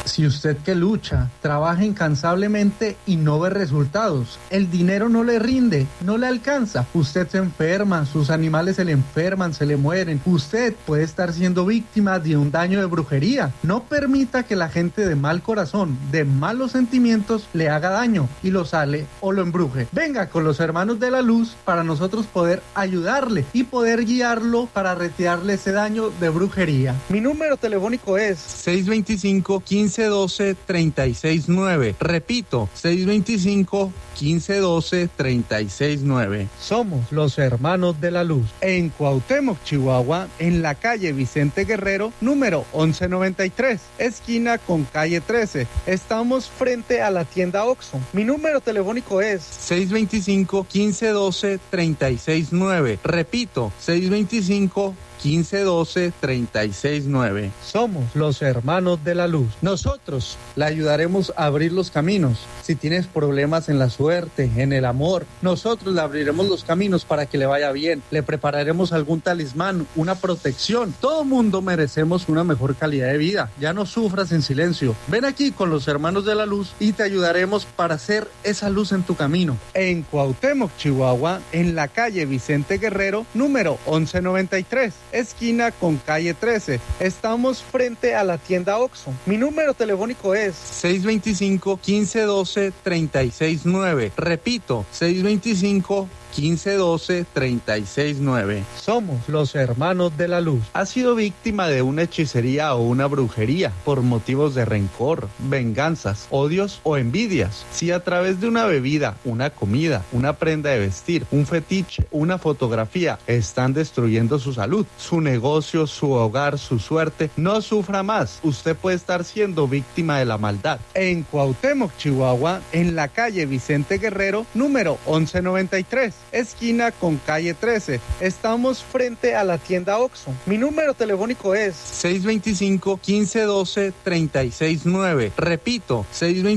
Si usted que lucha, trabaja incansablemente y no ve resultados, el dinero no le rinde, no le alcanza, usted se enferma, sus animales se le enferman, se le mueren, usted puede estar siendo víctima de un daño de brujería. No permita que la gente de mal corazón, de malos sentimientos, le haga daño y lo sale o lo embruje. Venga con los hermanos de la luz para nosotros poder ayudarle y poder guiarlo para retirarle ese daño de brujería. Mi número telefónico es 625-1512-369. Repito, 625-1512-369. Somos los hermanos de la luz. En Cuauhtémoc, Chihuahua, en la calle Vicente Guerrero, número 1193, esquina con calle 13. Estamos frente a la tienda Oxxo. Mi número telefónico es 625-1512-369. Repito, 625-1512-369. Somos los hermanos de la luz. Nosotros le ayudaremos a abrir los caminos. Si tienes problemas en la suerte, en el amor, nosotros le abriremos los caminos para que le vaya bien. Le prepararemos algún talismán, una protección. Todo mundo merecemos una mejor calidad de vida. Ya no sufras en silencio. Ven aquí con los hermanos de la luz y te ayudaremos para hacer esa luz en tu camino. En Cuauhtémoc, Chihuahua, en la calle Vicente Guerrero, número 1193. Esquina con calle 13. Estamos frente a la tienda Oxxo. Mi número telefónico es 625-1512-369. Repito, 625-1512-369. Somos los hermanos de la luz. ¿Ha sido víctima de una hechicería o una brujería por motivos de rencor, venganzas, odios o envidias? Si a través de una bebida, una comida, una prenda de vestir, un fetiche, una fotografía están destruyendo su salud, su negocio, su hogar, su suerte, no sufra más. Usted puede estar siendo víctima de la maldad. En Cuauhtémoc, Chihuahua, en la calle Vicente Guerrero, número 1193. Esquina con calle 13. Estamos frente a la tienda Oxxo. Mi número telefónico es 625-1512-369. Repito,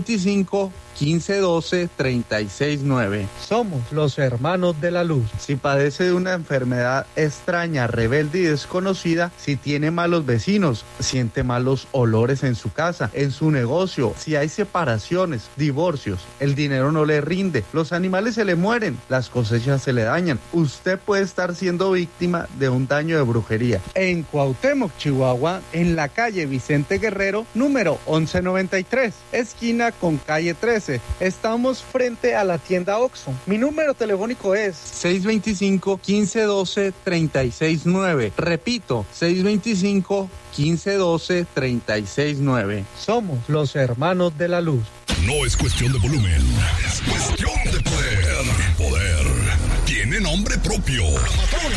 625-1512-369. Somos los hermanos de la luz. Si padece de una enfermedad extraña, rebelde y desconocida, si tiene malos vecinos, siente malos olores en su casa, en su negocio, si hay separaciones, divorcios, el dinero no le rinde, los animales se le mueren, las cosechas se le dañan, usted puede estar siendo víctima de un daño de brujería. En Cuauhtémoc, Chihuahua, en la calle Vicente Guerrero, número 1193, esquina con calle 13. Estamos frente a la tienda Oxxo. Mi número telefónico es 625-1512-369. Repito, 625-1512-369. Somos los hermanos de la luz. No es cuestión de volumen, es cuestión de poder. Poder tiene nombre propio.